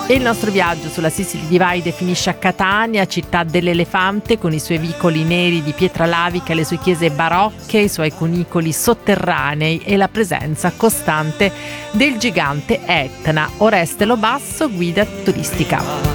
E il nostro viaggio sulla Sicily Divide finisce a Catania, città dell'elefante, con i suoi vicoli neri di pietra lavica, le sue chiese barocche, i suoi cunicoli sotterranei e la presenza costante del gigante Etna. Oreste Lobasso, guida turistica.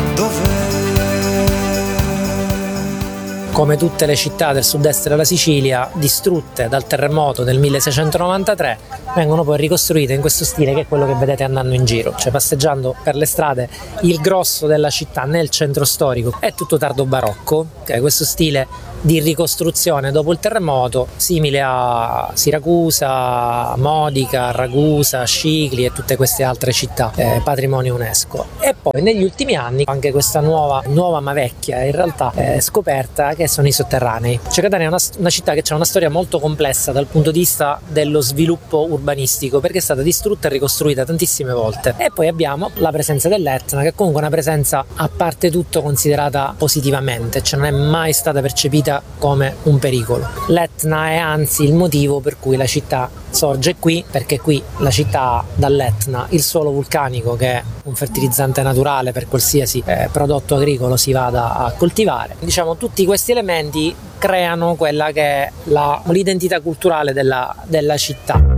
Come tutte le città del sud-est della Sicilia, distrutte dal terremoto del 1693, vengono poi ricostruite in questo stile che è quello che vedete andando in giro. Cioè, passeggiando per le strade, il grosso della città nel centro storico è tutto tardo barocco, che è questo stile di ricostruzione dopo il terremoto, simile a Siracusa, Modica, Ragusa, Scicli e tutte queste altre città patrimonio UNESCO. E poi negli ultimi anni anche questa nuova ma vecchia in realtà scoperta, che sono i sotterranei. Cioè, Catania è una città che ha una storia molto complessa dal punto di vista dello sviluppo urbanistico, perché è stata distrutta e ricostruita tantissime volte. E poi abbiamo la presenza dell'Etna, che è comunque una presenza a parte tutto considerata positivamente, cioè non è mai stata percepita come un pericolo. L'Etna è anzi il motivo per cui la città sorge qui, perché qui la città ha dall'Etna il suolo vulcanico, che è un fertilizzante naturale per qualsiasi prodotto agricolo si vada a coltivare. Diciamo, tutti questi elementi creano quella che è l'identità culturale della città.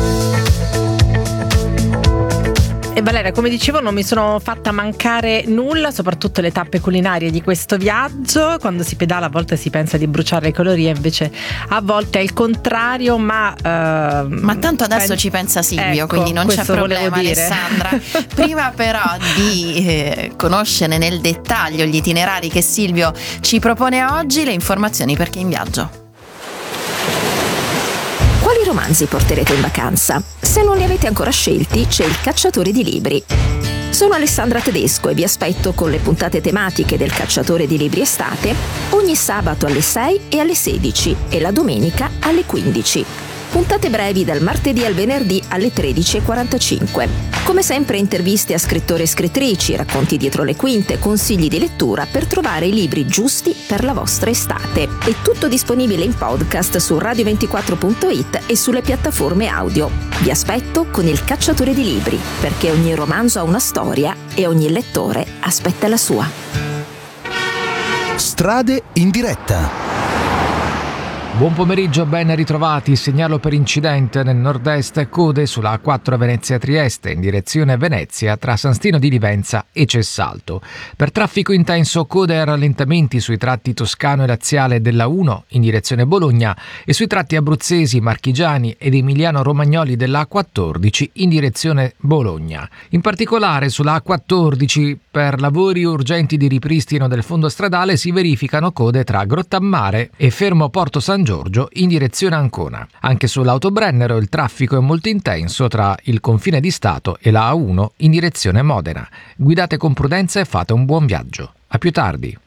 E Valeria, come dicevo, non mi sono fatta mancare nulla, soprattutto le tappe culinarie di questo viaggio. Quando si pedala a volte si pensa di bruciare le calorie, invece a volte è il contrario, ma tanto adesso ci pensa Silvio, ecco, quindi non c'è problema, Alessandra. Prima però di conoscere nel dettaglio gli itinerari che Silvio ci propone oggi, le informazioni per chi è in viaggio. Quali romanzi porterete in vacanza? Se non li avete ancora scelti, c'è il Cacciatore di Libri. Sono Alessandra Tedesco e vi aspetto con le puntate tematiche del Cacciatore di Libri estate ogni sabato alle 6 e alle 16 e la domenica alle 15. Puntate brevi dal martedì al venerdì alle 13:45. Come sempre interviste a scrittori e scrittrici, racconti dietro le quinte, consigli di lettura per trovare i libri giusti per la vostra estate. È tutto disponibile in podcast su radio24.it e sulle piattaforme audio. Vi aspetto con il Cacciatore di Libri, perché ogni romanzo ha una storia e ogni lettore aspetta la sua. Strade in diretta. Buon pomeriggio, ben ritrovati. Segnalo per incidente nel nord-est, code sulla A4 Venezia-Trieste in direzione Venezia tra San Stino di Livenza e Cessalto. Per traffico intenso, code e rallentamenti sui tratti toscano e laziale della 1 in direzione Bologna e sui tratti abruzzesi, marchigiani ed emiliano-romagnoli della A14 in direzione Bologna. In particolare sulla A14 per lavori urgenti di ripristino del fondo stradale si verificano code tra Grottammare e Fermo Porto San Giorgio in direzione Ancona. Anche sull'Autobrennero il traffico è molto intenso tra il confine di Stato e la A1 in direzione Modena. Guidate con prudenza e fate un buon viaggio. A più tardi.